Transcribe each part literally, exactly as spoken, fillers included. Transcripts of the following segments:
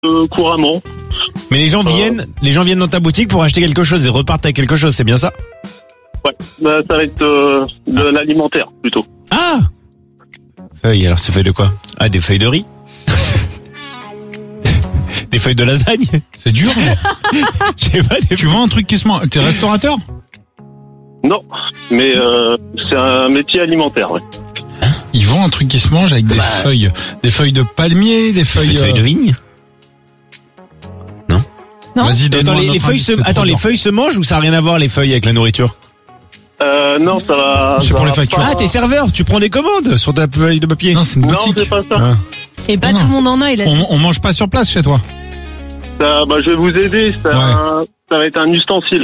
euh, couramment. Mais les gens viennent, les gens viennent dans ta boutique pour acheter quelque chose et repartent avec quelque chose, c'est bien ça? Ouais, bah, ça va être euh, de l'alimentaire plutôt. Ah! Feuilles, alors c'est feuilles de quoi? Ah, des feuilles de riz? Des feuilles de lasagne? C'est dur. Je sais pas, des Tu vends un truc qui se mange. T'es restaurateur? Non, mais euh, c'est un métier alimentaire. Ouais. Ils vendent un truc qui se mange avec des Bah. feuilles. Des feuilles de palmier, des feuilles... feuilles, feuilles de euh, vigne? Non. Vas-y, Attends, donne-moi les, un les autre feuilles indice, se, c'est trop attends, les dur. feuilles se mangent ou ça a rien à voir les feuilles avec la nourriture? Euh, non, ça va. C'est ça pour va les factures. pas- Ah, t'es serveur, tu prends des commandes sur ta feuille de papier. Non, c'est une Non, boutique. c'est pas ça. Ah. Et pas Non. tout le monde en a, il a dit. On, on mange pas sur place chez toi. Ça, bah, je vais vous aider. Ça, Ouais. ça va être un ustensile.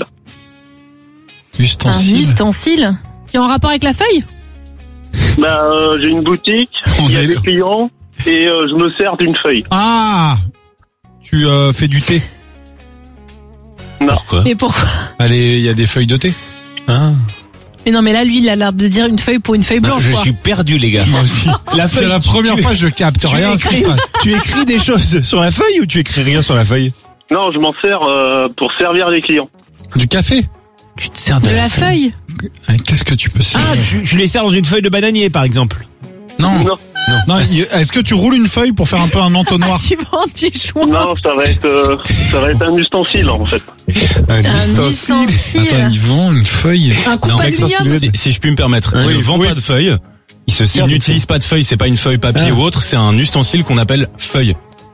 Un Ustensile. ustensile qui est en rapport avec la feuille. Bah, euh, j'ai une boutique, On il y a est- des clients et euh, je me sers d'une feuille. Ah, tu euh, fais du thé. Non. Pourquoi? Mais pourquoi? Allez, il y a des feuilles de thé. Ah. Mais non, mais là, lui, il a l'air de dire une feuille pour une feuille Non, blanche, je quoi. suis perdu, les gars. Moi aussi. La C'est feuille, la première tu- fois que je capte Tu rien à ce qui écris, se passe. tu écris des choses sur la feuille ou tu écris rien sur la feuille? Non, je m'en sers euh, pour servir les clients. Du café. Tu te sers De la feuille. Ah, qu'est-ce que tu peux servir? Ah, tu, tu les sers dans une feuille de bananier, par exemple. Non. Non, Non, il- est-ce que tu roules une feuille pour faire un peu un entonnoir? Tu vends du chouin. non, ça va être, euh, ça va être un ustensile en fait. Un Un ustensile. Attends, ils vendent une feuille. Un coupe Non, aluminium. si, si je puis me permettre, Oui, il ne vend oui. pas de feuilles. Il se Il sert n'utilise pas de feuilles, c'est pas une feuille papier Ah. ou autre, c'est un ustensile qu'on appelle feuille.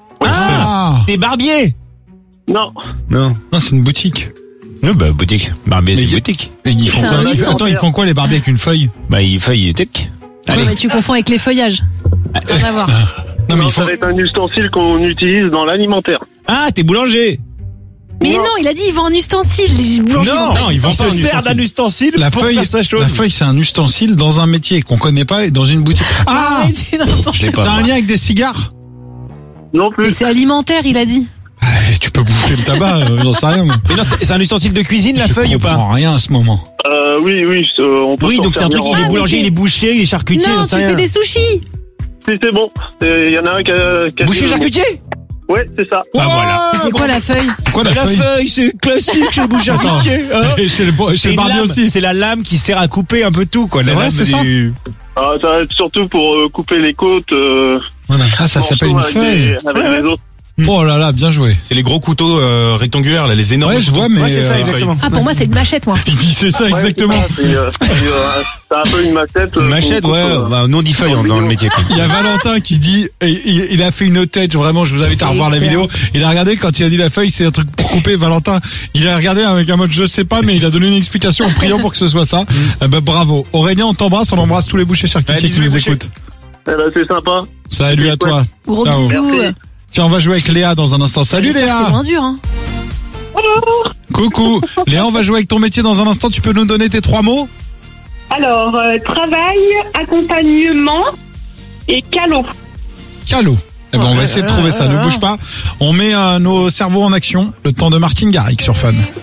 Ah, Ah, des barbiers. Non, Non. non, c'est une boutique. Non, bah, boutique. Barbier, Mais c'est une y a- boutique. Et ils font C'est quoi un Attends, ustensile. ils font quoi les barbiers avec une feuille? Bah, il feuille, tic. Ouais, Allez. mais tu confonds avec les feuillages. Rien à voir. Non, mais non ils ça font. va être un ustensile qu'on utilise dans l'alimentaire. Ah, t'es boulanger. Mais Non. non, il a dit il vend un ustensile. Les boulangers vendent- non, ils vendent pas se un sert ustensile. d'un ustensile La pour feuille, faire sa chose. la feuille, c'est un ustensile dans un métier qu'on connaît pas et dans une boutique. Ah, Arrêtez n'importe l'ai quoi. pas. c'est un lien avec des cigares? Non Mais plus. c'est alimentaire, il a dit. Ah, tu peux bouffer le tabac, euh, j'en sais rien. moi. Mais non, c'est c'est un ustensile de cuisine, la Je feuille ou pas? comprends rien à ce moment. Euh, oui, oui, euh, on peut Oui, s'en donc c'est un servir truc, en- il est Ah, boulanger, mais il est boucher, il est charcutier, Non, j'en tu sais rien. fais des sushis. Si c'est bon, il y en a un qui a, qui a Boucher dit le mot. charcutier? Ouais, c'est ça. Bah voilà. C'est quoi la feuille? C'est quoi la, Mais la feuille? feuille, c'est classique chez le boucher Attends. charcutier. hein. Et chez le, bo- chez C'est le une barbier lame, aussi. c'est la lame qui sert à couper un peu tout, quoi. C'est La vrai, lame c'est ça du- Ah, ça va être surtout pour euh, couper les côtes. Euh, Voilà. Ah, ça s'appelle une morceaux avec feuille. des- avec les autres. Oh là là, bien joué. C'est les gros couteaux euh, rectangulaires, là, les énormes Ouais, je couteaux. vois, mais Ouais, c'est ça, euh, exactement. Ah, pour moi, c'est une machette, moi. il dit c'est ça Ouais, exactement. c'est ça, c'est, euh, c'est, euh, c'est un peu une machette. euh, Une machette, qu'on ouais, coupe, euh, bah, nous on dit feuille hein, dans le métier, quoi. Il y a Valentin qui dit, et il, il a fait une tête, vraiment, je vous invite à revoir la vidéo. Il a regardé quand il a dit la feuille, c'est un truc pour couper. Valentin, il a regardé avec un mode je sais pas, mais il a donné une explication en priant pour que ce soit ça. Eh ben, bravo. Aurélien, on t'embrasse, on embrasse tous les bouchers charcutiers Ouais, qui bisous, nous les bouchers. écoutent. Eh ben, c'est sympa. Salut à toi. Gros Ciao. bisous. Merci. Tiens, on va jouer avec Léa dans un instant. Salut J'espère que C'est Léa. moins dur, hein. Coucou. Léa, on va jouer avec ton métier dans un instant. Tu peux nous donner tes trois mots? Alors, euh, travail, accompagnement et calot. Calot. Eh ben, on va essayer de trouver ça. Ne bouge pas. On met euh, nos cerveaux en action. Le temps de Martin Garrix sur Fun.